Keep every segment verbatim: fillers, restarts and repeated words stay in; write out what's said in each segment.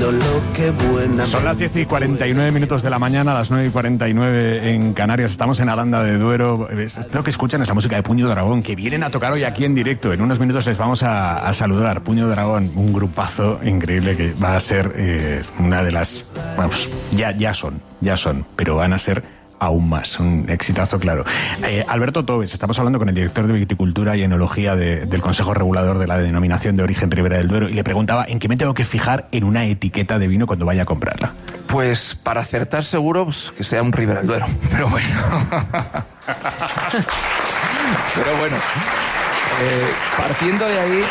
todo lo que buena. Son las diez y cuarenta y nueve minutos de la mañana, las nueve y cuarenta y nueve en Canarias. Estamos en Aranda de Duero. Lo que escuchan es la música de Puño Dragón, que vienen a tocar hoy aquí en directo. En unos minutos les vamos a, a saludar. Puño Dragón, un grupazo increíble que va a ser eh, una de las... Vamos, ya, ya son, ya son, pero van a ser aún más, un exitazo, claro. Eh, Alberto Tobes, estamos hablando con el director de Viticultura y Enología de, del Consejo Regulador de la Denominación de Origen Ribera del Duero, y le preguntaba en qué me tengo que fijar en una etiqueta de vino cuando vaya a comprarla. Pues para acertar seguro, pues, que sea un Ribera del Duero, pero bueno. Pero bueno, eh, partiendo de ahí,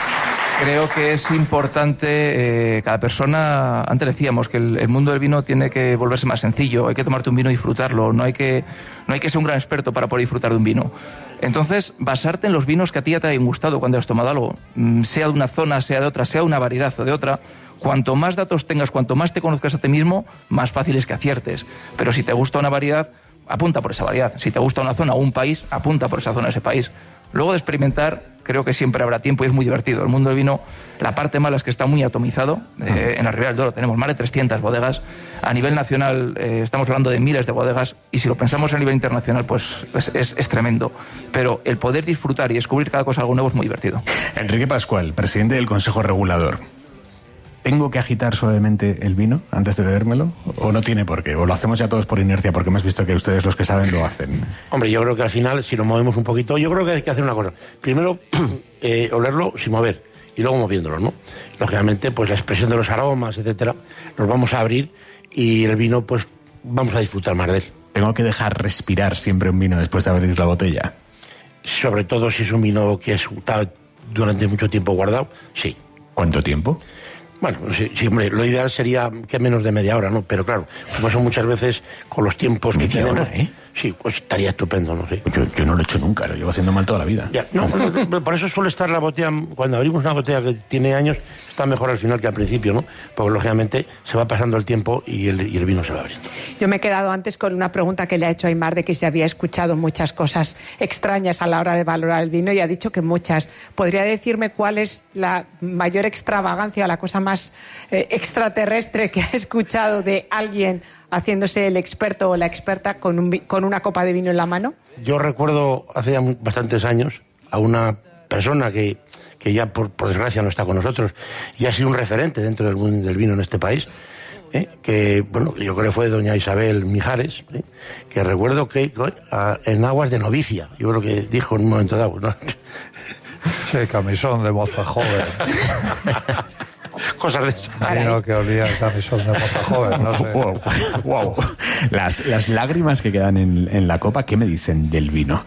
creo que es importante, eh, cada persona, antes decíamos que el, el mundo del vino tiene que volverse más sencillo, hay que tomarte un vino y disfrutarlo, no hay que, no hay que ser un gran experto para poder disfrutar de un vino. Entonces, basarte en los vinos que a ti ya te hayan gustado cuando has tomado algo, sea de una zona, sea de otra, sea una variedad o de otra, cuanto más datos tengas, cuanto más te conozcas a ti mismo, más fácil es que aciertes. Pero si te gusta una variedad, apunta por esa variedad. Si te gusta una zona o un país, apunta por esa zona, ese país. Luego de experimentar, creo que siempre habrá tiempo y es muy divertido. El mundo del vino, la parte mala es que está muy atomizado. Eh, en la Ribera del Duero tenemos más de trescientas bodegas. A nivel nacional eh, estamos hablando de miles de bodegas. Y si lo pensamos a nivel internacional, pues es, es, es tremendo. Pero el poder disfrutar y descubrir cada cosa algo nuevo es muy divertido. Enrique Pascual, presidente del Consejo Regulador. ¿Tengo que agitar suavemente el vino antes de bebérmelo? ¿O no tiene por qué? ¿O lo hacemos ya todos por inercia? Porque hemos visto que ustedes, los que saben, lo hacen. Hombre, yo creo que al final, si lo movemos un poquito, yo creo que hay que hacer una cosa. Primero, eh, olerlo sin mover y luego moviéndolo, ¿no? Lógicamente, pues la expresión de los aromas, etcétera, los vamos a abrir y el vino, pues vamos a disfrutar más de él. ¿Tengo que dejar respirar siempre un vino después de abrir la botella? Sobre todo si es un vino que está durante mucho tiempo guardado, sí. ¿Cuánto tiempo? Bueno, sí, sí, hombre, lo ideal sería que menos de media hora, ¿no? Pero claro, como son muchas veces con los tiempos que media tenemos... hora, ¿eh? Sí, pues estaría estupendo, ¿no? Sí. Yo, yo no lo he hecho nunca, lo llevo haciendo mal toda la vida. Ya, no, no, no, por eso suele estar la botella, cuando abrimos una botella que tiene años, está mejor al final que al principio, ¿no? Porque lógicamente se va pasando el tiempo y el, y el vino se va abriendo. Yo me he quedado antes con una pregunta que le ha hecho Aimar de que se había escuchado muchas cosas extrañas a la hora de valorar el vino y ha dicho que muchas. ¿Podría decirme cuál es la mayor extravagancia o la cosa más eh, extraterrestre que ha escuchado de alguien haciéndose el experto o la experta con, un, con una copa de vino en la mano? Yo recuerdo hace ya bastantes años a una persona que, que ya por, por desgracia no está con nosotros y ha sido un referente dentro del mundo del vino en este país, ¿eh? Que bueno, yo creo que fue doña Isabel Mijares, ¿eh? Que recuerdo que a, en aguas de novicia, yo creo que dijo en un momento dado, ¿no? Sí, camisón de moza joven. Cosas de esas. Vino que olía el camisón de moza joven, no sé. Wow, wow. Las, las lágrimas que quedan en, en la copa, ¿qué me dicen del vino?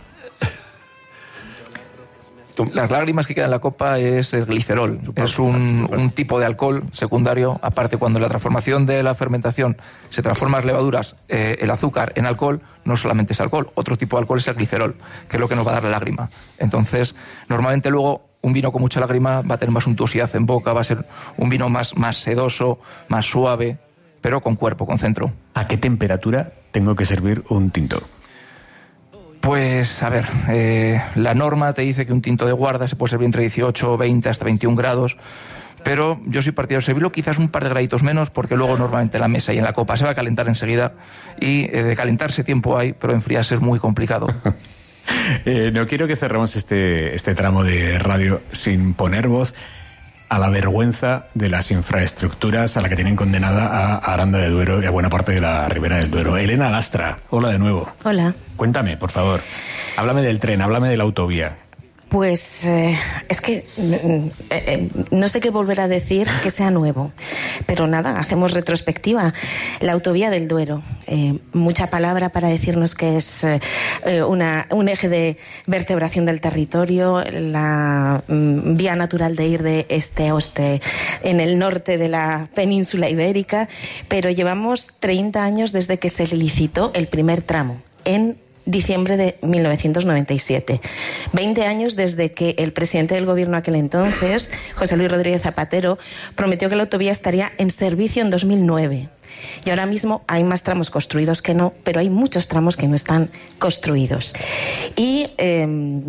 Las lágrimas que quedan en la copa es el glicerol. Es un, un tipo de alcohol secundario. Aparte, cuando la transformación de la fermentación se transforma las levaduras, eh, el azúcar en alcohol, no solamente es alcohol. Otro tipo de alcohol es el glicerol, que es lo que nos va a dar la lágrima. Entonces, normalmente luego, un vino con mucha lágrima va a tener más untuosidad en boca, va a ser un vino más, más sedoso, más suave, pero con cuerpo, con centro. ¿A qué temperatura tengo que servir un tinto? Pues, a ver, eh, la norma te dice que un tinto de guarda se puede servir entre dieciocho, veinte, hasta veintiún grados, pero yo soy partidario de servirlo quizás un par de graditos menos, porque luego normalmente en la mesa y en la copa se va a calentar enseguida, y eh, de calentarse tiempo hay, pero enfriarse es muy complicado. eh, no quiero que cerremos este, este tramo de radio sin poner voz a la vergüenza de las infraestructuras a la que tienen condenada a Aranda de Duero y a buena parte de la Ribera del Duero. Elena Lastra, hola de nuevo. Hola. Cuéntame, por favor. Háblame del tren, háblame de la autovía. Pues eh, es que eh, eh, no sé qué volver a decir que sea nuevo, pero nada, hacemos retrospectiva. La autovía del Duero, eh, mucha palabra para decirnos que es eh, una, un eje de vertebración del territorio, la mm, vía natural de ir de este a oeste en el norte de la península ibérica, pero llevamos treinta años desde que se licitó el primer tramo en diciembre de mil novecientos noventa y siete. veinte años desde que el presidente del gobierno aquel entonces, José Luis Rodríguez Zapatero, prometió que la autovía estaría en servicio en dos mil nueve. Y ahora mismo hay más tramos construidos que no, pero hay muchos tramos que no están construidos. Y eh,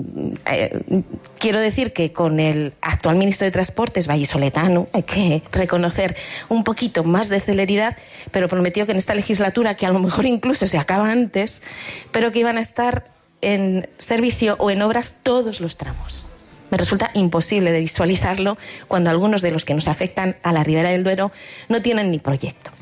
eh, quiero decir que con el actual ministro de Transportes, vallisoletano, hay que reconocer un poquito más de celeridad, pero prometió que en esta legislatura, que a lo mejor incluso se acaba antes, pero que iban a estar en servicio o en obras todos los tramos. Me resulta imposible de visualizarlo cuando algunos de los que nos afectan a la Ribera del Duero no tienen ni proyecto.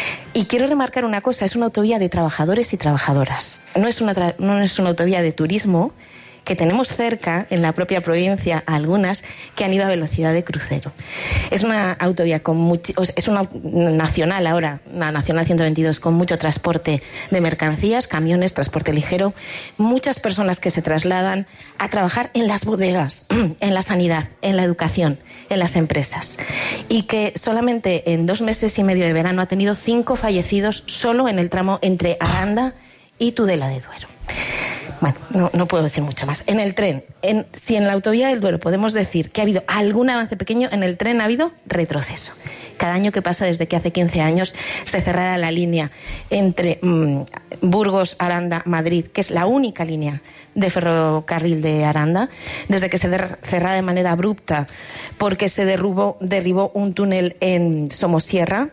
Y quiero remarcar una cosa, es una autovía de trabajadores y trabajadoras. No es una, tra- no es una autovía de turismo, que tenemos cerca, en la propia provincia, algunas que han ido a velocidad de crucero. Es una autovía con mucho, es una nacional ahora, una nacional ciento veintidós, con mucho transporte de mercancías, camiones, transporte ligero, muchas personas que se trasladan a trabajar en las bodegas, en la sanidad, en la educación, en las empresas. Y que solamente en dos meses y medio de verano ha tenido cinco fallecidos solo en el tramo entre Aranda y Tudela de Duero. Bueno, no, no puedo decir mucho más. En el tren, en, si en la autovía del Duero podemos decir que ha habido algún avance pequeño, en el tren ha habido retroceso. Cada año que pasa desde que hace quince años se cerrara la línea entre mmm, Burgos, Aranda, Madrid, que es la única línea de ferrocarril de Aranda, desde que se der, cerrara de manera abrupta porque se derrubó, derribó un túnel en Somosierra,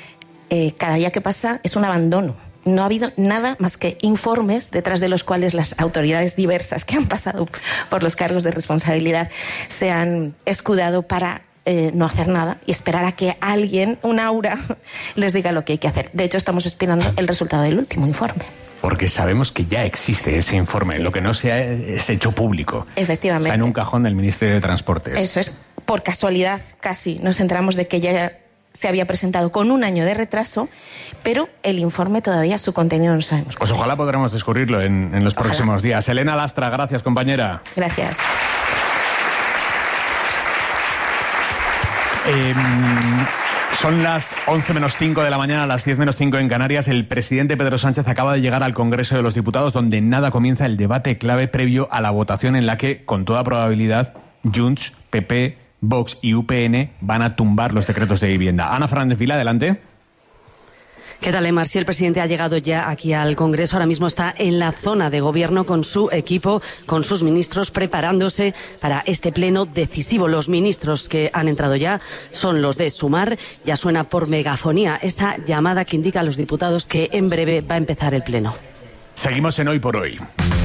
eh, cada día que pasa es un abandono. No ha habido nada más que informes detrás de los cuales las autoridades diversas que han pasado por los cargos de responsabilidad se han escudado para eh, no hacer nada y esperar a que alguien, un aura, les diga lo que hay que hacer. De hecho, estamos esperando el resultado del último informe. Porque sabemos que ya existe ese informe, sí. Lo que no se ha es hecho público. Efectivamente. Está en un cajón del Ministerio de Transportes. Eso es. Por casualidad, casi, nos enteramos de que ya se había presentado con un año de retraso, pero el informe todavía, su contenido no lo sabemos. Pues ojalá podremos descubrirlo en, en los ojalá. próximos días. Elena Lastra, gracias, compañera. Gracias. Eh, son las once menos cinco de la mañana, las diez menos cinco en Canarias. El presidente Pedro Sánchez acaba de llegar al Congreso de los Diputados, donde nada comienza el debate clave previo a la votación en la que, con toda probabilidad, Junts, P P, Vox y U P N van a tumbar los decretos de vivienda. Ana Fernández Vila, adelante. ¿Qué tal, Emar? Si el presidente ha llegado ya aquí al Congreso, ahora mismo está en la zona de gobierno con su equipo, con sus ministros, preparándose para este pleno decisivo. Los ministros que han entrado ya son los de Sumar. Ya suena por megafonía esa llamada que indica a los diputados que en breve va a empezar el pleno. Seguimos en Hoy por Hoy.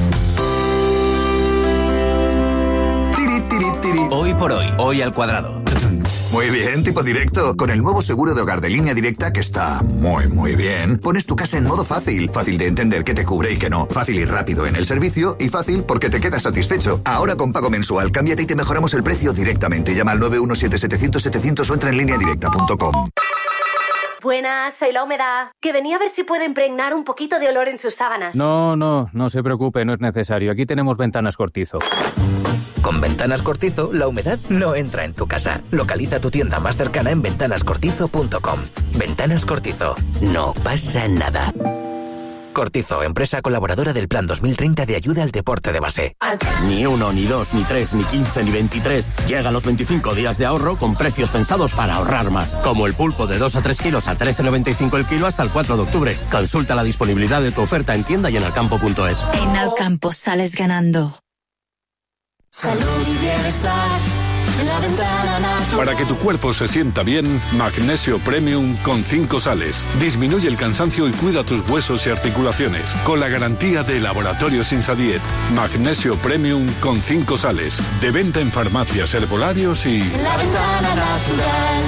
Hoy por hoy, hoy al cuadrado. Muy bien, tipo directo. Con el nuevo seguro de hogar de Línea Directa, que está muy, muy bien, pones tu casa en modo fácil. Fácil de entender qué te cubre y qué no. Fácil y rápido en el servicio y fácil porque te quedas satisfecho. Ahora con pago mensual, cámbiate y te mejoramos el precio directamente. Llama al nueve uno siete siete cero cero siete cero cero o entra en línea directa punto com. Buenas, soy la humedad. Que venía a ver si puede impregnar un poquito de olor en sus sábanas. No, no, no se preocupe, no es necesario. Aquí tenemos Ventanas Cortizo. Con Ventanas Cortizo, la humedad no entra en tu casa. Localiza tu tienda más cercana en ventanas cortizo punto com. Ventanas Cortizo. No pasa nada. Cortizo, empresa colaboradora del Plan dos mil treinta de ayuda al deporte de base. Ni uno, ni dos, ni tres, ni quince, ni veintitrés. Llegan los veinticinco días de ahorro con precios pensados para ahorrar más. Como el pulpo de dos a tres kilos a trece noventa y cinco el kilo hasta el cuatro de octubre. Consulta la disponibilidad de tu oferta en tienda y en alcampo punto es. En Alcampo sales ganando. Salud y bienestar en la ventana natural. Para que tu cuerpo se sienta bien, Magnesio Premium con cinco sales. Disminuye el cansancio y cuida tus huesos y articulaciones. Con la garantía de Laboratorios Insadiet. Magnesio Premium con cinco sales. De venta en farmacias, herbolarios y... La ventana natural.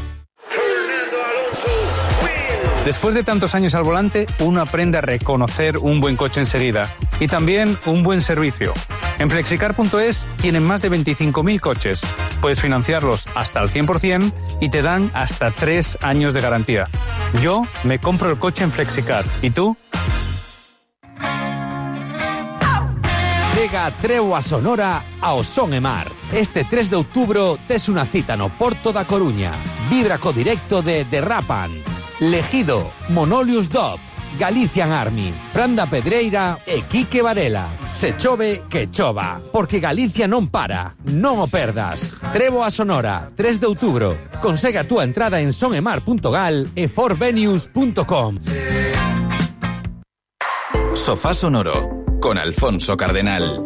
Después de tantos años al volante, uno aprende a reconocer un buen coche enseguida. Y también un buen servicio. En flexicar punto es tienen más de veinticinco mil coches. Puedes financiarlos hasta el cien por ciento y te dan hasta tres años de garantía. Yo me compro el coche en Flexicar. ¿Y tú? Llega Treua Sonora a Osón e Mar. Este tres de outubro tes unha cita no Porto da Coruña. Vibra co directo de The Rapans, Legido, Monolius Dub, Galician Army, Franda Pedreira e Quique Varela. Se chove, que chova, porque Galicia non para, non o perdas. Trevo a Sonora, tres de outubro. Consegue a túa entrada en sonemar punto gal e forvenues punto com. Sofá Sonoro, con Alfonso Cardenal.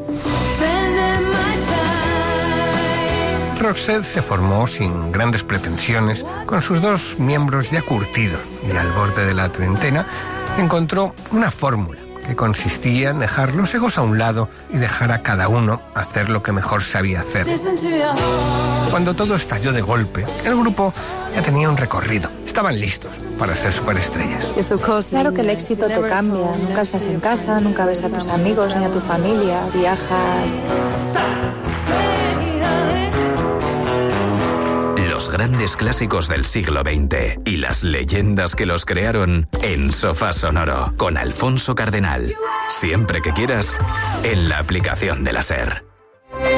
Roxette se formó sin grandes pretensiones, con sus dos miembros ya curtidos, y al borde de la treintena encontró una fórmula que consistía en dejar los egos a un lado y dejar a cada uno hacer lo que mejor sabía hacer. Cuando todo estalló de golpe, el grupo ya tenía un recorrido. Estaban listos para ser superestrellas. Claro que el éxito te cambia. Nunca estás en casa, nunca ves a tus amigos ni a tu familia. Viajas... Los grandes clásicos del siglo veinte y las leyendas que los crearon en Sofá Sonoro con Alfonso Cardenal. Siempre que quieras, en la aplicación de la SER.